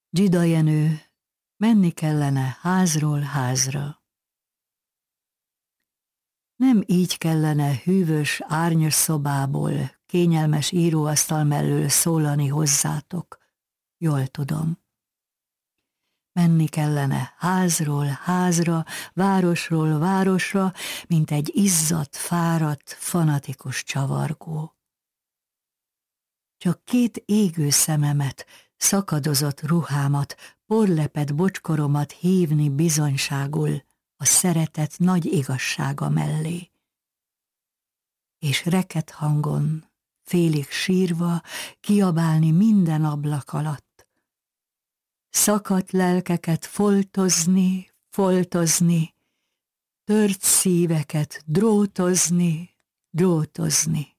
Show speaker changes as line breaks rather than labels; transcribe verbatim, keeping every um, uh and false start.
Dzsida Jenő, menni kellene házról házra. Nem így kellene hűvös, árnyos szobából, kényelmes íróasztal mellől szólani hozzátok, jól tudom. Menni kellene házról házra, városról városra, mint egy izzadt, fáradt, fanatikus csavargó. Csak két égő szememet, szakadozott ruhámat, porlepet bocskoromat hívni bizonyságul a szeretet nagy igazsága mellé. És reket hangon, félig sírva, kiabálni minden ablak alatt. Szakadt lelkeket foltozni, foltozni, tört szíveket drótozni, drótozni.